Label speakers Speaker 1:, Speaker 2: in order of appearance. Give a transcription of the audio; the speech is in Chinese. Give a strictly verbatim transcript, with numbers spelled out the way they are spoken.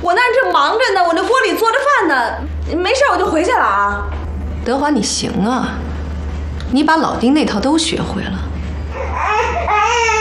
Speaker 1: 我那正忙着呢，我那锅里做着饭呢，没事我就回去了啊。
Speaker 2: 德华，你行啊，你把老丁那套都学会了。